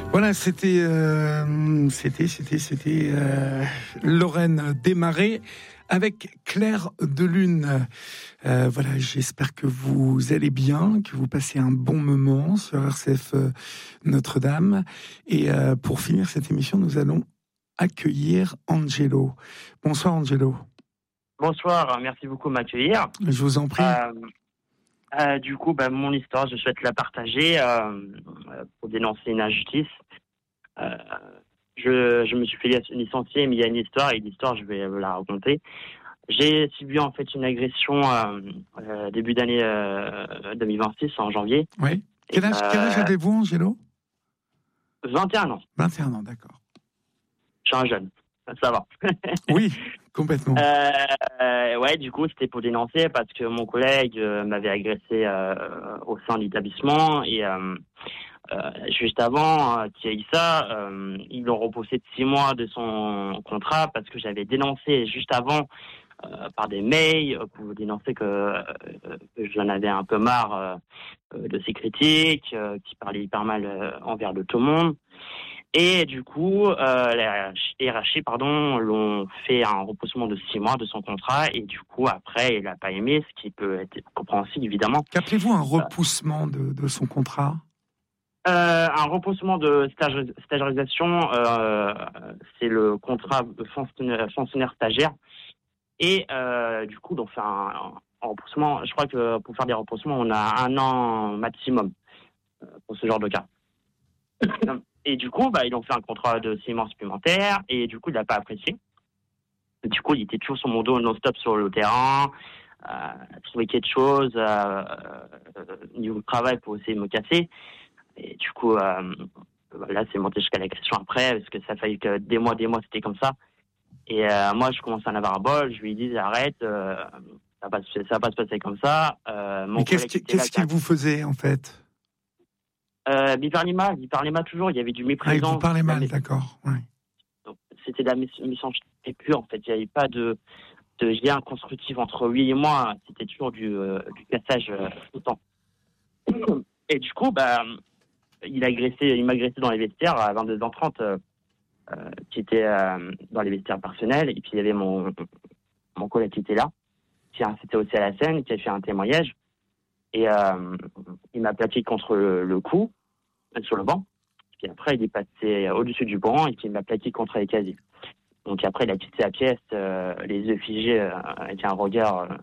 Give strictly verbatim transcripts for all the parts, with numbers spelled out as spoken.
Voilà, c'était, euh, c'était, c'était, c'était euh, Lorraine Desmarais avec Clair de Lune. Euh, voilà, j'espère que vous allez bien, que vous passez un bon moment sur R C F euh, Notre-Dame. Et euh, pour finir cette émission, nous allons accueillir Angelo. Bonsoir Angelo. Bonsoir, merci beaucoup de m'accueillir. Je vous en prie. Euh, euh, du coup, bah, mon histoire, je souhaite la partager euh, pour dénoncer une injustice. Euh, je, je me suis fait licencier, mais il y a une histoire, et l'histoire, je vais vous la raconter. J'ai subi en fait une agression euh, euh, début d'année euh, deux mille vingt-six, en janvier. Oui. Quel âge, quel âge euh, avez-vous, Angelo ? vingt et un ans. vingt et un ans, d'accord. Je suis un jeune, ça va. Oui, complètement. Euh, euh, ouais, du coup, c'était pour dénoncer parce que mon collègue euh, m'avait agressé euh, au sein de l'établissement et euh, euh, juste avant euh, qu'il y ait ça, euh, ils l'ont repoussé de six mois de son contrat parce que j'avais dénoncé juste avant euh, par des mails pour dénoncer que, euh, que j'en avais un peu marre euh, de ses critiques, euh, qui parlaient hyper mal euh, envers de tout le monde. Et du coup, euh, les R H I, pardon, l'ont fait un repoussement de six mois de son contrat. Et du coup, après, il n'a pas aimé, ce qui peut être compréhensible, évidemment. Qu'appelez-vous un repoussement de, de son contrat ? euh, Un repoussement de stage, stagiarisation, euh, c'est le contrat de fonctionnaire, fonctionnaire stagiaire. Et euh, du coup, on fait un, un repoussement. Je crois que pour faire des repoussements, on a un an maximum euh, pour ce genre de cas. Et du coup, bah, ils ont fait un contrat de six mois supplémentaire et du coup, il n'a pas apprécié. Et du coup, il était toujours sur mon dos non-stop sur le terrain, euh, trouver quelque chose euh, euh, niveau de travail pour essayer de me casser. Et du coup, euh, là, c'est monté jusqu'à l'agression après parce que ça a fallu que des mois, des mois, c'était comme ça. Et euh, moi, je commence à en avoir un bol. Je lui dis, arrête, euh, ça va pas, ça va pas se passer comme ça. Euh, mon Mais qu'est-ce, qui, qu'est-ce qu'il vous faisait, en fait ? Euh, il parlait mal, il parlait mal toujours, il y avait du mépris. Ah, il vous parlait mal, d'accord. Ouais. Donc, c'était de la méchanceté pure, en fait. Il n'y avait pas de, de lien constructif entre lui et moi. C'était toujours du, euh, du cassage euh, tout le temps. Et du coup, bah, il, a agressé, il m'a agressé dans les vestiaires à vingt-deux heures trente, euh, euh, qui était euh, dans les vestiaires personnels. Et puis, il y avait mon, mon collègue qui était là, qui c'était aussi à la scène, qui a fait un témoignage. Et euh, il m'a plaqué contre le, le cou, sur le banc. Puis après, il est passé au-dessus du banc et puis il m'a plaqué contre les casiers. Donc après, il a quitté la pièce, euh, les yeux figés, euh, avec un regard euh,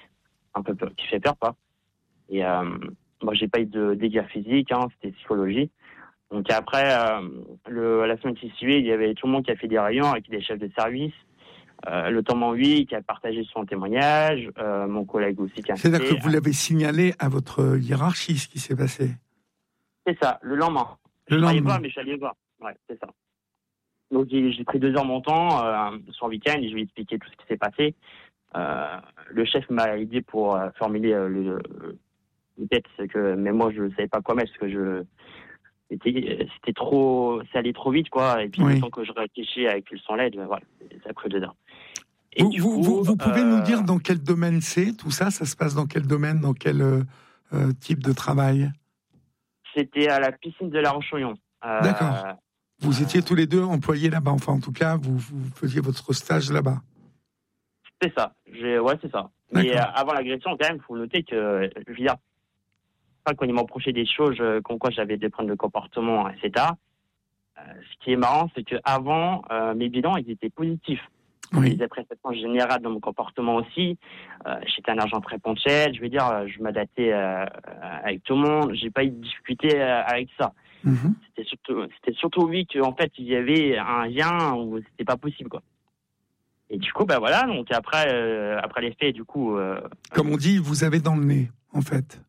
un peu peur, qui fait peur, quoi. Et euh, moi, j'ai pas eu de dégâts physiques, hein, c'était psychologie. Donc après, euh, le, la semaine qui suivait, il y avait tout le monde qui a fait des réunions avec des chefs de service. Euh, le Temps huit qui a partagé son témoignage, euh, mon collègue aussi qui a C'est-à-dire fait, que vous l'avez signalé à votre hiérarchie, ce qui s'est passé. C'est ça, le lendemain. Le je lendemain. Pas, mais je suis allé voir. Ouais, c'est ça. Donc j'ai, j'ai pris deux heures mon temps euh, sur le week-end et je lui ai expliqué tout ce qui s'est passé. Euh, le chef m'a aidé pour euh, formuler euh, le, le texte, que, mais moi je ne savais pas quoi mettre parce que je c'était, c'était trop, ça allait trop vite, quoi. Et puis oui. le temps que je réfléchis avec son l'aide, voilà, ça a pris deux heures. Et vous, vous, coup, vous, vous pouvez euh, nous dire dans quel domaine c'est tout ça ? Ça se passe dans quel domaine, dans quel euh, type de travail ? C'était à la piscine de La Roche-Oyon. Euh, D'accord. Vous euh, étiez tous les deux employés là-bas, enfin en tout cas, vous, vous faisiez votre stage là-bas. C'est ça, J'ai, ouais c'est ça. D'accord. Mais euh, avant l'agression, quand même, il faut noter que, je veux dire, quand ils m'ont approché des choses, comme quoi j'avais des problèmes de comportement, et cetera. Euh, ce qui est marrant, c'est qu'avant, euh, mes bilans, ils étaient positifs. Oui. Des prestations générales dans mon comportement aussi. Euh, j'étais un agent très ponctuel. Je veux dire, je m'adaptais euh, avec tout le monde. J'ai pas eu de difficulté euh, avec ça. Mm-hmm. C'était surtout, c'était surtout oui qu'en fait il y avait un lien où c'était pas possible, quoi. Et du coup, ben voilà. Donc après, euh, après les faits, du coup. Euh, Comme on dit, vous avez dans le nez, en fait.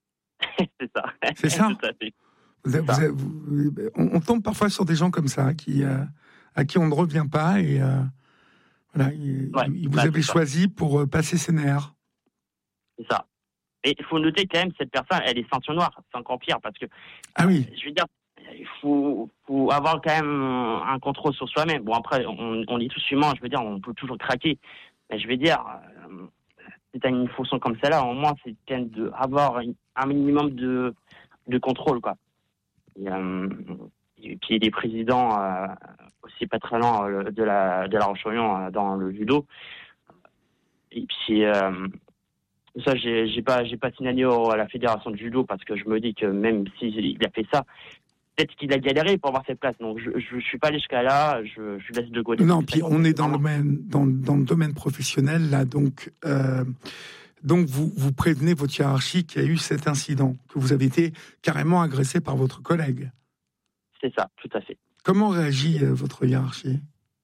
c'est ça. C'est ça. Tout à fait. Vous avez, vous avez, vous, on, on tombe parfois sur des gens comme ça, qui, euh, à qui on ne revient pas et. Euh, Voilà, il, ouais, il vous bah, avez choisi ça. Pour passer ses nerfs. C'est ça. Et il faut noter quand même, cette personne, elle est ceinture noire. C'est encore pire parce que, ah oui. euh, je veux dire, il faut, faut avoir quand même un contrôle sur soi-même. Bon, après, on, on est tous humains, je veux dire, on peut toujours craquer. Mais je veux dire, euh, si tu as une fonction comme celle-là, au moins, c'est quand même d'avoir un minimum de, de contrôle, quoi. Et, euh, et puis il est président euh, aussi pas très loin euh, de la de la Roche-Orion euh, dans le judo. Et puis euh, ça, j'ai, j'ai pas j'ai pas signalé au- à la fédération de judo parce que je me dis que même s'il a fait ça, peut-être qu'il a galéré pour avoir cette place. Donc je je, je suis pas allé jusqu'à là. Je, je laisse de côté. Non, puis on est dans le domaine, dans, dans le domaine professionnel, là, donc, euh, donc vous, vous prévenez votre hiérarchie qu'il y a eu cet incident, que vous avez été carrément agressé par votre collègue. C'est ça, tout à fait. Comment réagit euh, votre hiérarchie ?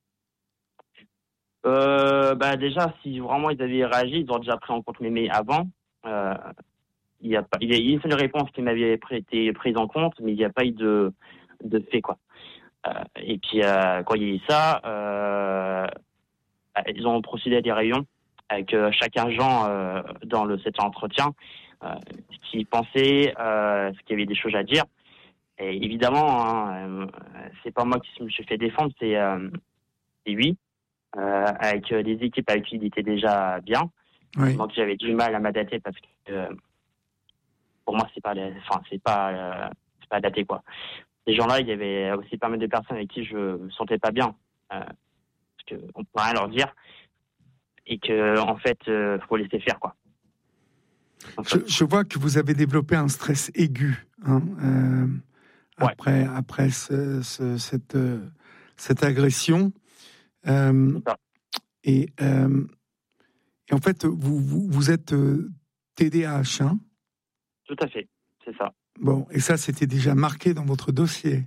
Euh, bah déjà, si vraiment ils avaient réagi, ils auraient déjà pris en compte mes mails avant. Euh, il y a pas, il y a une seule réponse qui m'avait pris- été prise en compte, mais il n'y a pas eu de de fait quoi. Euh, et puis euh, quand il y a eu ça, euh, ils ont procédé à des réunions avec euh, chaque agent euh, dans le cet entretien, euh, ce qu'il pensait, euh, ce qu'il y avait des choses à dire. Et évidemment, hein, euh, c'est pas moi qui me suis fait défendre, c'est euh, c'est lui. Euh, avec euh, des équipes avec qui il était déjà bien. Oui. Donc j'avais du mal à m'adapter parce que euh, pour moi c'est pas, enfin c'est pas, euh, c'est pas adapté quoi. Ces gens-là, il y avait aussi pas mal de personnes avec qui je me sentais pas bien euh, parce que on peut rien leur dire et que en fait euh, faut laisser faire quoi. Je, je vois que vous avez développé un stress aigu hein, euh, Ouais. après après ce, ce, cette euh, cette agression. Euh, C'est ça. et, euh, et en fait, vous, vous, vous êtes euh, T D A H, hein ? Tout à fait, c'est ça. Bon, et ça, c'était déjà marqué dans votre dossier.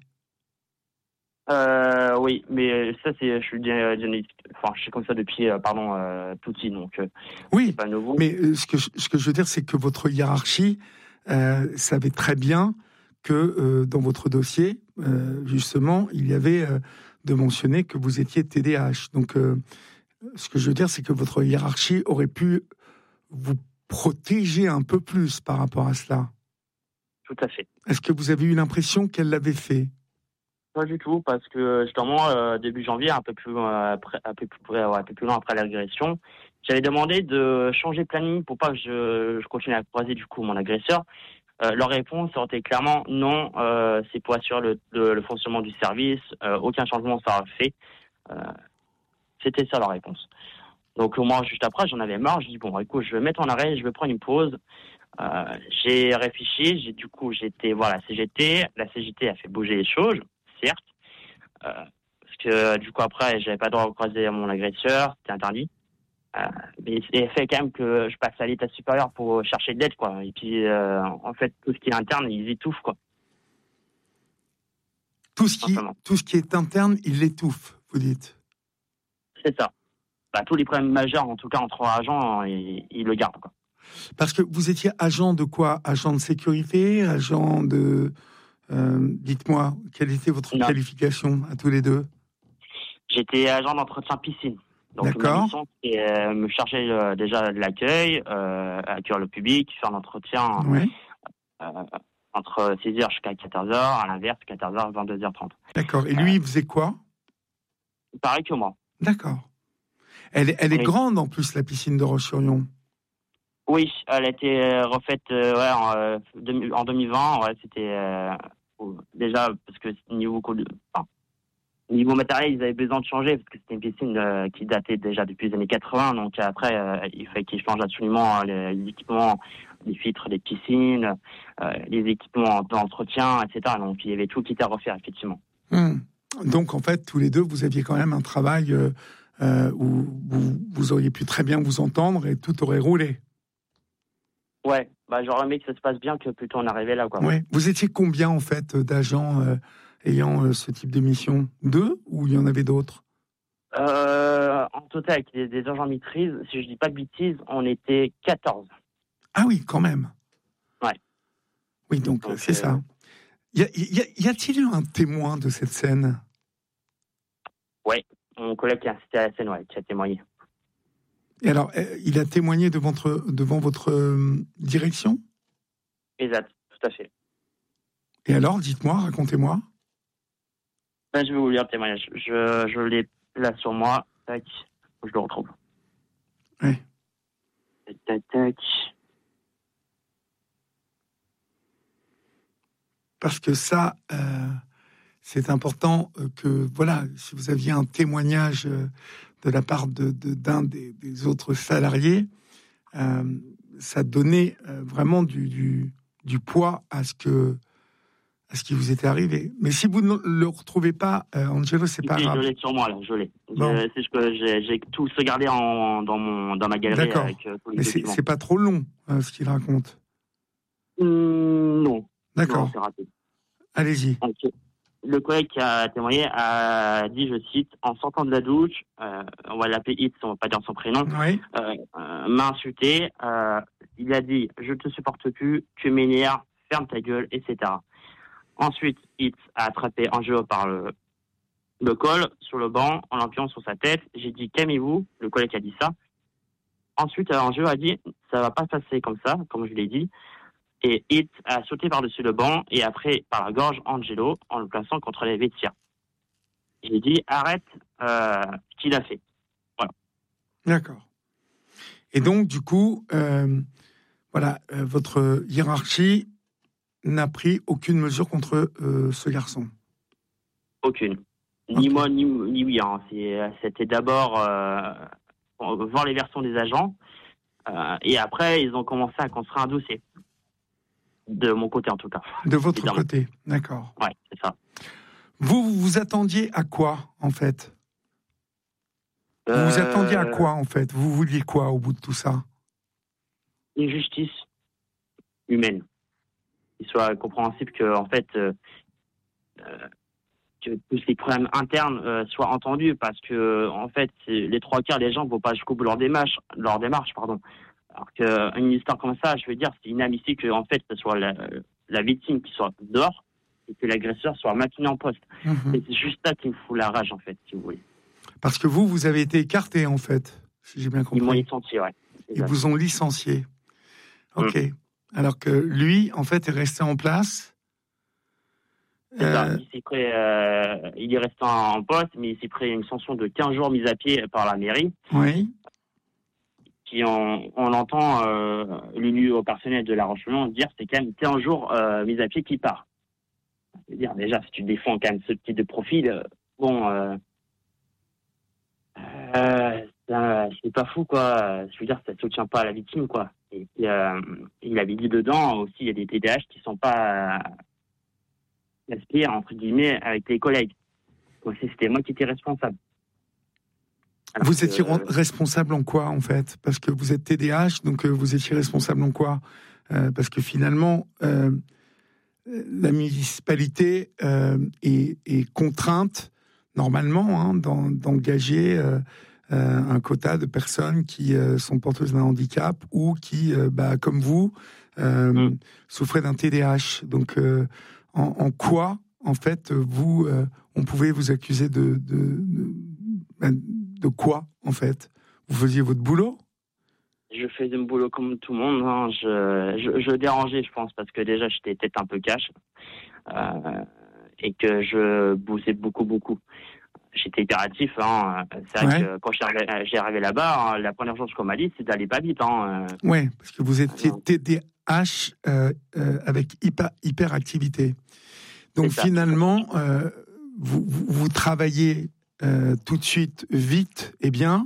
Euh, oui, mais ça c'est, je suis diagnostic, enfin je suis comme ça depuis, euh, pardon, euh, tout petit, donc euh, Oui, c'est pas nouveau. mais euh, ce que je, ce que je veux dire, c'est que votre hiérarchie euh, savait très bien que euh, dans votre dossier, euh, justement, il y avait euh, de mentionner que vous étiez T D A H. Donc, euh, ce que je veux dire, c'est que votre hiérarchie aurait pu vous protéger un peu plus par rapport à cela. Tout à fait. Est-ce que vous avez eu l'impression qu'elle l'avait fait ? Pas du tout, parce que justement, euh, début janvier, un peu plus, euh, après, un peu plus, ouais, un peu plus loin après l'agression, j'avais demandé de changer de planning pour pas que je, je continue à croiser du coup mon agresseur. Euh, leur réponse était clairement non, euh, c'est pour assurer le, le, le fonctionnement du service, euh, aucun changement sera fait. Euh, C'était ça leur réponse. Donc moi, juste après, j'en avais marre. Je dis bon, écoute, je vais mettre en arrêt, je vais prendre une pause. Euh, j'ai réfléchi, j'ai du coup j'étais voir la C G T. La C G T a fait bouger les choses, certes. Euh, parce que du coup après j'avais pas le droit de croiser mon agresseur, c'était interdit. Euh, mais c'est fait quand même que je passe à l'état supérieur pour chercher de l'aide quoi. Et puis euh, en fait tout ce qui est interne ils étouffent quoi. Tout ce qui, Simplement. tout ce qui est interne, il l'étouffe, vous dites. C'est ça. Bah, tous les problèmes majeurs en tout cas entre agents ils, ils le gardent quoi. Parce que vous étiez agent de quoi ? Agent de sécurité, agent de... Euh, dites-moi, quelle était votre Non. qualification à tous les deux ? J'étais agent d'entretien piscine. Donc D'accord. ma mission c'était euh, me charger euh, déjà de l'accueil, euh, accueillir le public, faire l'entretien Oui. euh, entre six heures jusqu'à quatorze heures, à l'inverse quatorze heures vingt-deux heures trente. D'accord. Et lui, il faisait quoi ? Pareil que moi. D'accord. Elle, elle est Oui. grande en plus, la piscine de Roche-sur-Yon. Oui, elle a été refaite euh, ouais, en, euh, deux- en deux mille vingt. Ouais, c'était euh, déjà parce que niveau, enfin, niveau matériel, ils avaient besoin de changer parce que c'était une piscine euh, qui datait déjà depuis les années quatre-vingts. Donc après, euh, il fallait qu'ils changent absolument les, les équipements, les filtres des piscines, euh, les équipements d'entretien, et cetera. Donc il y avait tout qui était à refaire effectivement. Hum. Donc en fait, tous les deux, vous aviez quand même un travail euh, euh, où vous, vous auriez pu très bien vous entendre et tout aurait roulé. Ouais, bah j'aurais aimé que ça se passe bien que plutôt on arrivait là quoi. Ouais. Vous étiez combien en fait d'agents euh, ayant euh, ce type de mission ? Deux ou il y en avait d'autres ? Euh, en total, avec des, des agents maîtrise, si je dis pas de bêtises, on était quatorze. Ah oui, quand même. Ouais. Oui, donc, Donc, c'est euh, ça. Y, a, y, a, y a-t-il eu un témoin de cette scène ? Ouais, mon collègue qui a assisté à la scène, ouais, qui a témoigné. Et alors, euh, il a témoigné devant votre, devant votre euh, direction ? Exact, tout à fait. Et alors, dites-moi, racontez-moi. Ben, je vais vous lire le témoignage. Je, je l'ai là sur moi. Tac, faut que je le retrouve. Oui. Tac, tac, tac. Parce que ça, euh, c'est important que, voilà, si vous aviez un témoignage de la part de, de, d'un des, des autres salariés, euh, ça donnait vraiment du, du, du poids à ce que à ce qui vous était arrivé. Mais si vous ne le retrouvez pas, euh, Angelo, c'est pas oui, grave. Je l'ai sur moi, là, je l'ai. Bon. Je, c'est ce que j'ai, j'ai tout sauvegardé en, dans, mon, dans ma galerie. D'accord. Avec euh, tous les Mais documents. c'est, c'est pas trop long, euh, ce qu'il raconte. Mmh, non. D'accord. Non, c'est rapide. Allez-y. Okay. Le collègue qui a témoigné a dit, je cite, en sortant de la douche, euh, on va l'appeler Hitz, on va pas dire son prénom, Oui. euh, euh, m'a insulté. Euh, il a dit, je te supporte plus, tu m'énerves, ferme ta gueule, et cetera. Ensuite, Hitz a attrapé Angelo par le, le col, sur le banc, en l'appuyant sur sa tête. J'ai dit, calmez-vous, le collègue a dit ça. Ensuite, Angelo a dit, ça va pas passer comme ça, comme je l'ai dit. Et Hitz a sauté par-dessus le banc et après par la gorge Angelo en le plaçant contre les vestiaires. J'ai dit, arrête euh, ce qu'il a fait. Voilà. D'accord. Et donc, du coup, euh, voilà, euh, votre hiérarchie n'a pris aucune mesure contre euh, ce garçon. Aucune. Ni okay. moi, ni, ni oui. Hein. C'est, c'était d'abord euh, voir les versions des agents. Euh, et après, ils ont commencé à construire un dossier. De mon côté, en tout cas. De votre évidemment. Côté, d'accord. Ouais, c'est ça. Vous, vous vous attendiez à quoi, en fait euh... Vous vous attendiez à quoi, en fait Vous vouliez quoi, au bout de tout ça? Une justice humaine. Qu'il soit compréhensible que, en fait, euh, que tous les problèmes internes euh, soient entendus, parce que, en fait, les trois quarts des gens ne vont pas jusqu'au bout de leur démarche, leur démarche, pardon. Alors qu'une histoire comme ça, je veux dire, c'est inadmissible que, en fait, ce soit la, la victime qui soit dehors et que l'agresseur soit maintenu en poste. Mmh. Et c'est juste ça qui me fout la rage, en fait, si vous voulez. Parce que vous, vous avez été écarté, en fait, si j'ai bien compris. Ils m'ont licencié, ouais. Ils vous ont licencié. Ok. Mmh. Alors que lui, en fait, est resté en place. C'est euh... ça. Il, s'est pris, euh, il est resté en poste, mais il s'est pris une sanction de quinze jours mise à pied par la mairie. Oui. Qui on, on entend euh, l'élu au personnel de La Roche-Hulon dire c'est quand même quinze jours euh, mis à pied qui part. C'est-à-dire déjà si tu défends quand même ce type de profil, euh, bon, euh, euh, ça, c'est pas fou quoi. Je veux dire ça soutient pas à la victime quoi. Et puis euh, il avait dit dedans aussi il y a des T D A H qui sont pas gaspillés entre guillemets avec les collègues. Donc c'était moi qui étais responsable. Alors vous étiez euh, responsable en quoi, en fait? Parce que vous êtes T D A H, donc euh, vous étiez responsable en quoi? euh, Parce que finalement, euh, la municipalité euh, est, est contrainte, normalement, hein, d'engager euh, euh, un quota de personnes qui euh, sont porteuses d'un handicap ou qui, euh, bah, comme vous, euh, mmh. souffraient d'un T D A H. Donc, euh, en, en quoi, en fait, vous, euh, on pouvait vous accuser de... de, de, de De quoi, en fait? Vous faisiez votre boulot? Je faisais mon boulot comme tout le monde. Hein. Je, je, je dérangeais, je pense, parce que déjà, j'étais peut-être un peu cash. Euh, et que je bossais beaucoup, beaucoup. J'étais hyperactif. Hein. C'est vrai ouais. que quand j'ai arrivé, j'ai arrivé là-bas, hein, la première chose qu'on m'a dit, c'est d'aller pas vite. Hein. Oui, parce que vous étiez T D A H euh, euh, avec hyper, hyperactivité. Donc, finalement, euh, vous, vous, vous travaillez... Euh, tout de suite, vite et bien,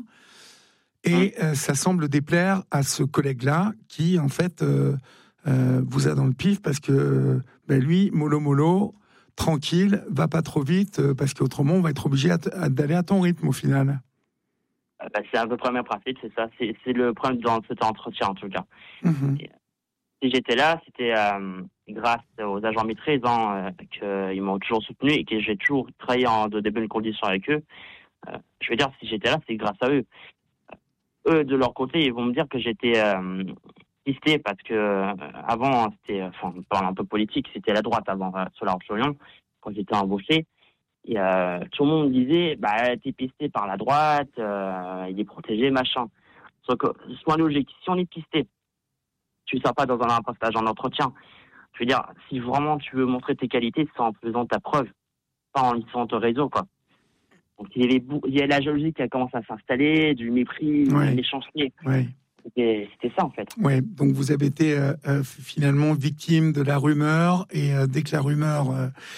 et euh, ça semble déplaire à ce collègue-là qui, en fait, euh, euh, vous a dans le pif parce que ben, lui, mollo mollo, tranquille, va pas trop vite, euh, parce qu'autrement, on va être obligé à t- à, d'aller à ton rythme au final. Euh, bah, c'est un peu le premier principe, c'est ça. C'est, c'est le problème dans cet entretien, en tout cas. Mmh. Et, si j'étais là, c'était euh, grâce aux agents maîtrises hein, euh, qu'ils m'ont toujours soutenu et que j'ai toujours travaillé en de, de bonnes conditions avec eux. Euh, je veux dire, si j'étais là, c'est grâce à eux. Eux, de leur côté, ils vont me dire que j'étais euh, pisté parce que euh, avant, c'était, enfin, on parle un peu politique, c'était la droite avant euh, sur la Roche-Lyon, quand j'étais embauché. Et euh, tout le monde me disait, bah, t'es pisté par la droite, euh, il est protégé, machin. Sauf que, sois logique, si on est pisté, tu ne sors pas dans un impostage en entretien. Je veux dire, si vraiment tu veux montrer tes qualités, c'est en faisant ta preuve, pas en lisant ton réseau, quoi. Donc, il y avait, il y a la jalousie qui a commencé à s'installer, du mépris, ouais. de méchanceté. Ouais. C'était, c'était ça, en fait. Ouais. Donc, vous avez été euh, euh, finalement victime de la rumeur, et euh, dès que la rumeur euh,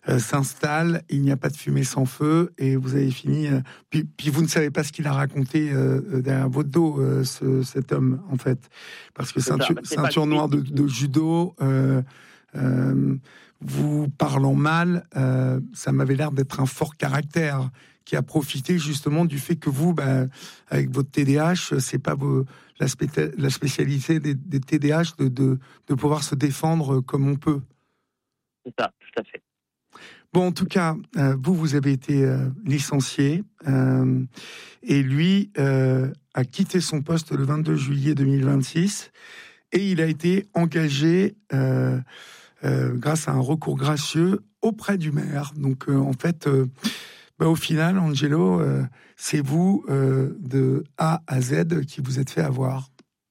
euh, s'installe, il n'y a pas de fumée sans feu, et vous avez fini. Euh, puis, puis vous ne savez pas ce qu'il a raconté euh, derrière votre dos, euh, ce, cet homme, en fait, parce que ceinture, bah, ceinture noire de, de judo. Euh, euh, vous parlant mal, euh, ça m'avait l'air d'être un fort caractère qui a profité justement du fait que vous, bah, avec votre T D A H, c'est pas vos, la, spé, la spécialité des, des T D A H de, de, de pouvoir se défendre comme on peut. C'est ça, tout à fait. Bon, en tout cas, euh, vous, vous avez été euh, licencié euh, et lui euh, a quitté son poste le vingt-deux juillet deux mille vingt-six et il a été engagé euh, euh, grâce à un recours gracieux auprès du maire. Donc, euh, en fait... Euh, Bah, au final, Angelo, euh, c'est vous, euh, de A à Z, qui vous êtes fait avoir.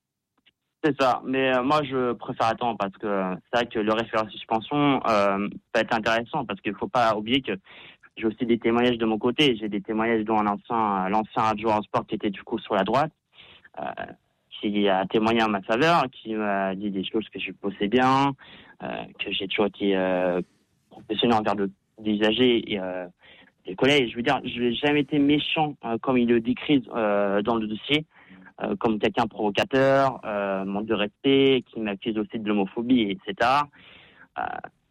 C'est ça, mais euh, moi je préfère attendre parce que euh, c'est vrai que le référé suspension euh, peut être intéressant parce qu'il ne faut pas oublier que j'ai aussi des témoignages de mon côté. J'ai des témoignages dont l'ancien, l'ancien adjoint en sport qui était du coup sur la droite, euh, qui a témoigné en ma faveur, qui m'a dit des choses que je posais bien, euh, que j'ai toujours été euh, professionnel envers le, des usagers et euh, des collègues. Je veux dire, je n'ai jamais été méchant euh, comme ils le décrivent euh, dans le dossier. Euh, comme quelqu'un provocateur, euh, manque de respect, qui m'accuse aussi de l'homophobie, et cetera. Euh,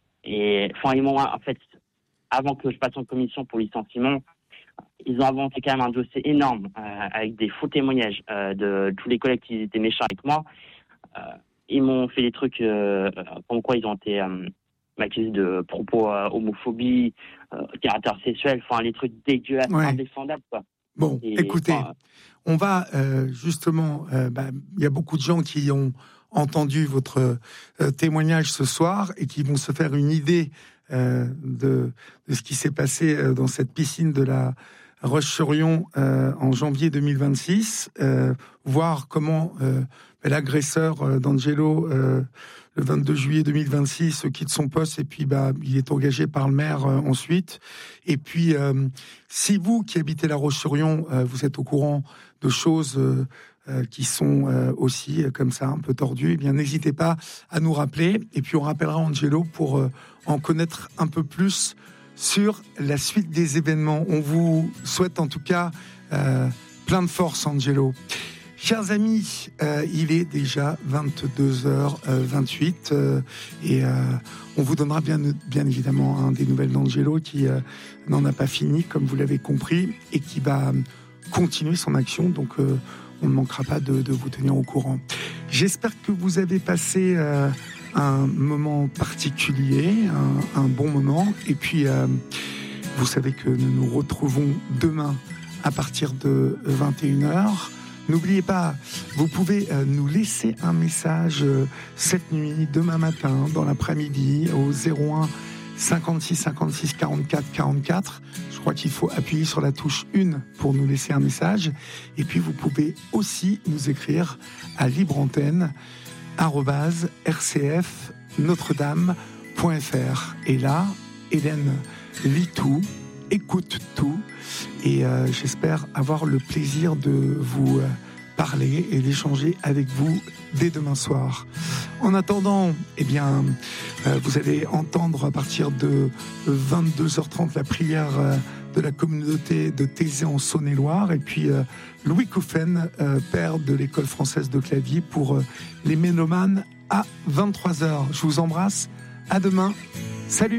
et enfin, ils m'ont, en fait, avant que je passe en commission pour licenciement, ils ont inventé quand même un dossier énorme euh, avec des faux témoignages euh, de tous les collègues qui étaient méchants avec moi. Euh, ils m'ont fait des trucs euh, comme quoi ils ont été euh, m'accusés de propos euh, homophobie, euh, caractère sexuel, enfin les trucs dégueulasses, ouais. Indéfendables, quoi. Bon, et, écoutez, enfin, on va euh, justement, il euh, bah, y a beaucoup de gens qui ont entendu votre euh, témoignage ce soir et qui vont se faire une idée euh, de, de ce qui s'est passé euh, dans cette piscine de la Roche-sur-Yon euh, en janvier deux mille vingt-six, euh, voir comment euh, l'agresseur euh, d'Angelo, euh, le vingt-deux juillet deux mille vingt-six, quitte son poste et puis bah, il est engagé par le maire euh, ensuite. Et puis, euh, si vous qui habitez la Roche-sur-Yon, euh, vous êtes au courant de choses euh, euh, qui sont euh, aussi euh, comme ça, un peu tordues, eh bien n'hésitez pas à nous rappeler. Et puis on rappellera Angelo pour euh, en connaître un peu plus sur la suite des événements. On vous souhaite en tout cas euh, plein de force, Angelo. Chers amis, euh, il est déjà vingt-deux heures vingt-huit euh, et euh, on vous donnera bien, bien évidemment hein, des nouvelles d'Angelo qui euh, n'en a pas fini, comme vous l'avez compris, et qui va continuer son action. Donc, euh, on ne manquera pas de, de vous tenir au courant. J'espère que vous avez passé euh, un moment particulier, un, un bon moment. Et puis, euh, vous savez que nous nous retrouvons demain à partir de vingt et une heures. N'oubliez pas, vous pouvez euh, nous laisser un message euh, cette nuit, demain matin, dans l'après-midi, au zéro un cinquante-six cinquante-six quarante-quatre quarante-quatre. Je crois qu'il faut appuyer sur la touche un pour nous laisser un message. Et puis, vous pouvez aussi nous écrire à libreantenne arobase r c f notre dame point f r. Et là, Hélène lit tout, écoute tout. Et euh, j'espère avoir le plaisir de vous euh, parler et d'échanger avec vous dès demain soir. En attendant, eh bien, euh, vous allez entendre à partir de vingt-deux heures trente la prière euh, de la communauté de Thésée en Saône-et-Loire. Et puis euh, Louis Couffen, euh, père de l'école française de clavier, pour euh, les mélomanes à vingt-trois heures. Je vous embrasse. À demain. Salut.